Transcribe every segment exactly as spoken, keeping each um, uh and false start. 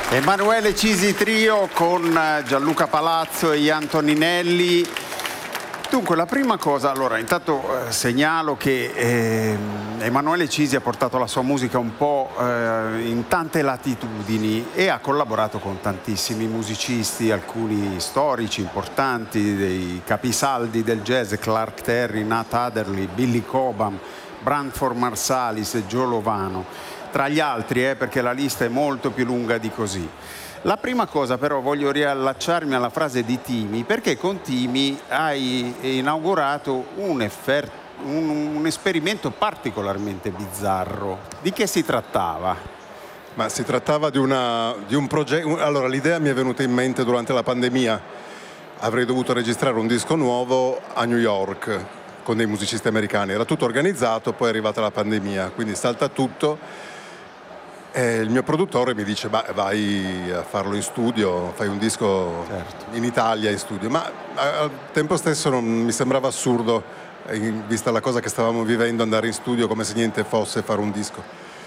Emanuele Cisi Trio con Gianluca Palazzo e Ian Toninelli. Dunque, la prima cosa, allora, intanto eh, segnalo che eh, Emanuele Cisi ha portato la sua musica un po' eh, in tante latitudini e ha collaborato con tantissimi musicisti, alcuni storici importanti, dei capisaldi del jazz, Clark Terry, Nat Adderley, Billy Cobham, Branford Marsalis e Joe Lovano, tra gli altri, eh, perché la lista è molto più lunga di così. La prima cosa però voglio riallacciarmi alla frase di Timi, perché con Timi hai inaugurato un, effer- un, un esperimento particolarmente bizzarro. Di che si trattava? Ma si trattava di, una, di un progetto. Allora, l'idea mi è venuta in mente durante la pandemia. Avrei dovuto registrare un disco nuovo a New York con dei musicisti americani. Era tutto organizzato, poi è arrivata la pandemia, quindi salta tutto. E il mio produttore mi dice: bah, vai a farlo in studio, fai un disco certo. in Italia in studio. Ma al tempo stesso non mi sembrava assurdo, vista la cosa che stavamo vivendo, andare in studio come se niente fosse, fare un disco.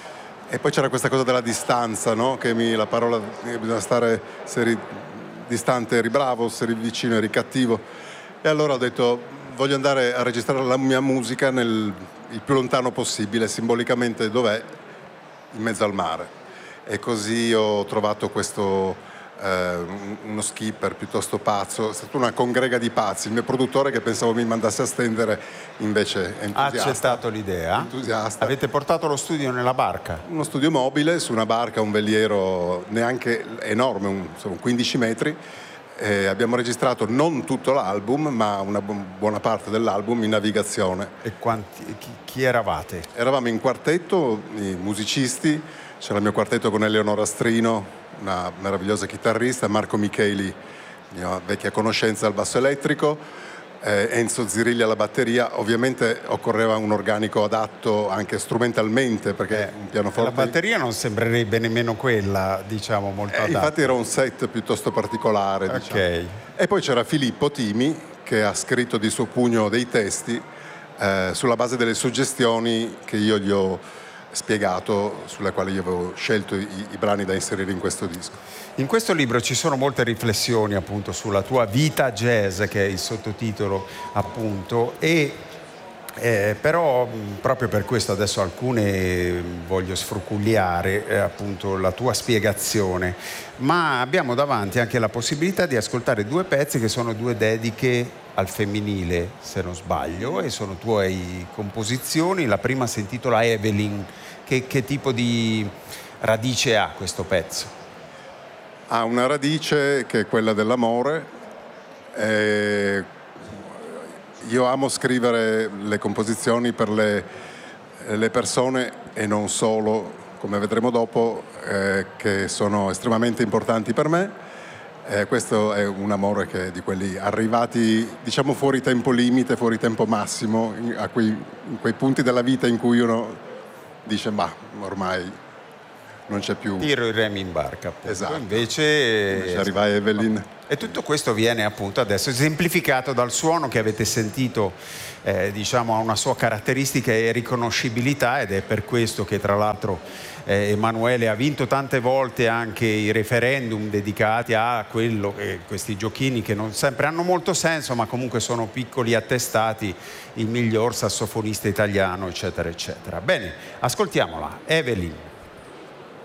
E poi c'era questa cosa della distanza, no? Che mi, la parola che bisogna stare, se eri distante eri bravo, se eri vicino eri cattivo. E allora ho detto: voglio andare a registrare la mia musica nel, il più lontano possibile, simbolicamente dov'è? In mezzo al mare. E così ho trovato questo eh, uno skipper piuttosto pazzo, è stata una congrega di pazzi. Il mio produttore, che pensavo mi mandasse a stendere, invece è entusiasta. Ha accettato l'idea? Entusiasta. Avete portato lo studio nella barca? Uno studio mobile su una barca, un veliero neanche enorme, un, insomma, quindici metri. Eh, abbiamo registrato non tutto l'album, ma una bu- buona parte dell'album in navigazione. E quanti, chi, chi eravate? Eravamo in quartetto, i musicisti. C'era il mio quartetto con Eleonora Strino, una meravigliosa chitarrista, Marco Micheli, mia vecchia conoscenza al basso elettrico, eh, Enzo Zirilli alla batteria. Ovviamente occorreva un organico adatto anche strumentalmente, perché eh, un pianoforte... La batteria non sembrerebbe nemmeno quella, diciamo, molto eh, adatta. Infatti era un set piuttosto particolare, okay. diciamo. E poi c'era Filippo Timi, che ha scritto di suo pugno dei testi eh, sulla base delle suggestioni che io gli ho spiegato, sulle quali io avevo scelto i, i brani da inserire in questo disco. In questo libro ci sono molte riflessioni appunto sulla tua vita jazz, che è il sottotitolo appunto, e eh, però proprio per questo adesso alcune voglio sfrucugliare eh, appunto la tua spiegazione, ma abbiamo davanti anche la possibilità di ascoltare due pezzi che sono due dediche al femminile, se non sbaglio, e sono tue composizioni. La prima si intitola Evelyn. Che, che tipo di radice ha questo pezzo? Ha una radice che è quella dell'amore. E io amo scrivere le composizioni per le, le persone e non solo, come vedremo dopo, eh, che sono estremamente importanti per me. Eh, questo è un amore che è di quelli arrivati, diciamo, fuori tempo limite, fuori tempo massimo, in, a quei, in quei punti della vita in cui uno dice: ma ormai non c'è più. Tiro i remi in barca, appunto. Esatto. Invece, Invece arriva Evelyn. E tutto questo viene appunto adesso esemplificato dal suono che avete sentito, eh, diciamo, ha una sua caratteristica e riconoscibilità, ed è per questo che tra l'altro eh, Emanuele ha vinto tante volte anche i referendum dedicati a quello, eh, questi giochini che non sempre hanno molto senso, ma comunque sono piccoli attestati, il miglior sassofonista italiano, eccetera, eccetera. Bene, ascoltiamola, Evelyn.